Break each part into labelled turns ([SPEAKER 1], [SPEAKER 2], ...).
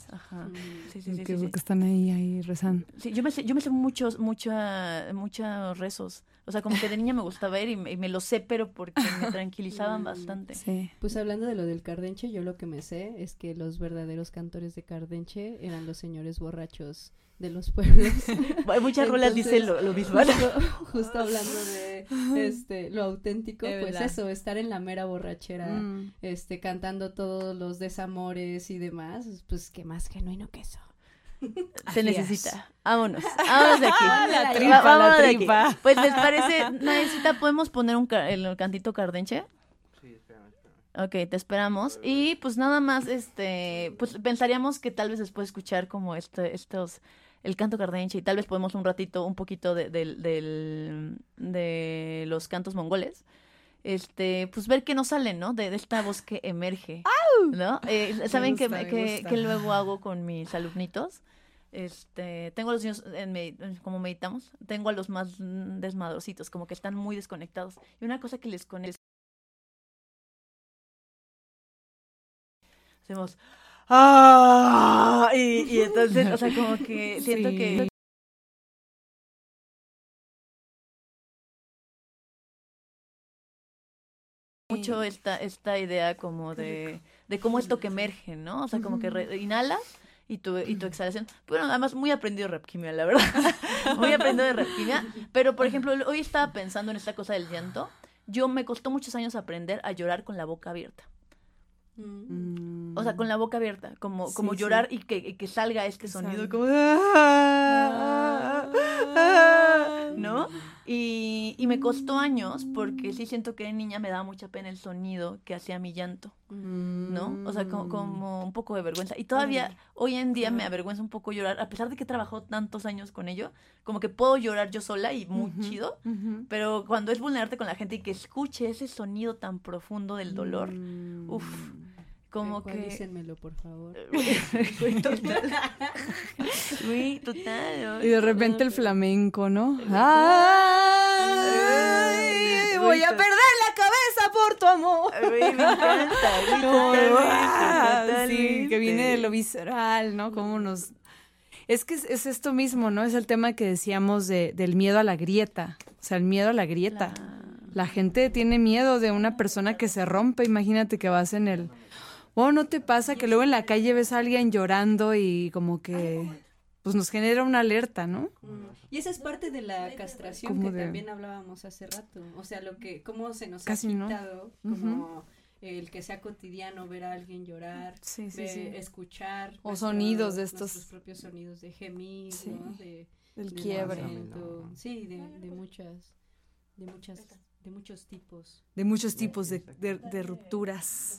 [SPEAKER 1] Ajá. Sí,
[SPEAKER 2] Que están ahí rezando.
[SPEAKER 1] Sí, yo me sé muchos rezos. O sea, como que de niña me gustaba ir y me lo sé, pero porque me tranquilizaban bastante.
[SPEAKER 2] Sí.
[SPEAKER 3] Pues hablando de lo del Cardenche, yo lo que me sé es que los verdaderos cantores de Cardenche eran los señores borrachos de los pueblos.
[SPEAKER 1] Muchas rolas dicen lo mismo.
[SPEAKER 3] Justo hablando de lo auténtico,
[SPEAKER 2] Es
[SPEAKER 3] pues
[SPEAKER 2] verdad.
[SPEAKER 3] eso, estar en la mera borrachera, cantando todos los desamores y demás, pues qué más genuino que eso.
[SPEAKER 1] Se necesita. Vámonos de aquí.
[SPEAKER 2] La tripa.
[SPEAKER 1] Pues, ¿les parece, Naecita, podemos poner el cantito Cardenche?
[SPEAKER 4] Sí, espérame.
[SPEAKER 1] Ok, te esperamos. Y pues nada más, pues pensaríamos que tal vez después escuchar como el canto Cardenche, y tal vez podemos un poquito de los cantos mongoles. Pues ver qué nos sale, ¿no? De esta voz que emerge, ¿no? ¿Saben
[SPEAKER 2] Me gusta.
[SPEAKER 1] que luego hago con mis alumnitos? Tengo a los niños, como meditamos, tengo a los más desmadrositos, como que están muy desconectados. Y una cosa que les conecta, hacemos, ¡ah! Y entonces, o sea, como que siento que mucho esta idea como de cómo esto que emerge, ¿no? O sea, como que inhalas y tu exhalación. Bueno, además muy aprendido de repquimia, la verdad. Muy aprendido de repquimia. Pero, por ejemplo, hoy estaba pensando en esta cosa del llanto. Me costó muchos años aprender a llorar con la boca abierta. O sea, con la boca abierta, como llorar y que salga este sonido como ¿no? Y me costó años porque sí siento que de niña me daba mucha pena el sonido que hacía mi llanto, ¿no? O sea, como un poco de vergüenza. Y todavía hoy en día me avergüenza un poco llorar, a pesar de que he trabajado tantos años con ello, como que puedo llorar yo sola y muy chido, pero cuando es vulnerarte con la gente y que escuche ese sonido tan profundo del dolor, como que...
[SPEAKER 3] Dícenmelo, por favor.
[SPEAKER 1] Muy total.
[SPEAKER 2] Y de repente el flamenco, ¿no? ¡Ay! Voy a perder la cabeza por tu amor.
[SPEAKER 1] Me encanta.
[SPEAKER 2] Sí, que viene de lo visceral, ¿no? Cómo nos... Es que es esto mismo, ¿no? Es el tema que decíamos del miedo a la grieta. O sea, el miedo a la grieta. La gente tiene miedo de una persona que se rompe. Imagínate que vas en el... ¿no te pasa que luego en la calle ves a alguien llorando y como que pues nos genera una alerta, ¿no?
[SPEAKER 3] Y esa es parte de la castración que también hablábamos hace rato. O sea, cómo se nos ha quitado, como el que sea cotidiano ver a alguien llorar, escuchar
[SPEAKER 2] o sonidos de estos
[SPEAKER 3] nuestros propios sonidos de gemir, ¿no?
[SPEAKER 2] Del quiebre.
[SPEAKER 3] Sí, de muchos tipos.
[SPEAKER 2] De muchos tipos de rupturas.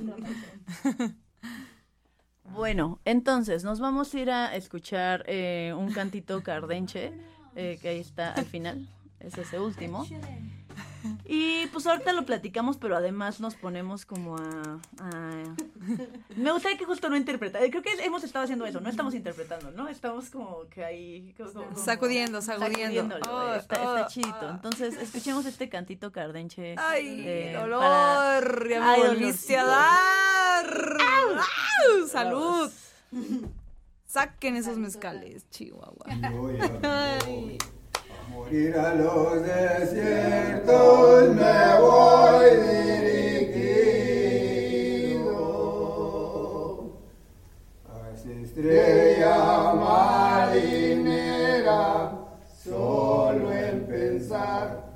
[SPEAKER 1] Bueno, entonces nos vamos a ir a escuchar un cantito Cardenche, que ahí está al final, es ese último. Y pues ahorita lo platicamos, pero además nos ponemos como Me gustaría que justo no interpretar. Creo que hemos estado haciendo eso, no estamos interpretando, ¿no? Estamos como que ahí... Como
[SPEAKER 2] sacudiéndolo.
[SPEAKER 1] Está chidito. Entonces, escuchemos este cantito Cardenche.
[SPEAKER 2] ¡Ay, dolor! ¡Ya me volviste a dar! ¡Au! ¡Salud! Saquen esos mezcales, Chihuahua.
[SPEAKER 5] Ay. Morir a los desiertos me voy dirigido a esa estrella marinera, solo en pensar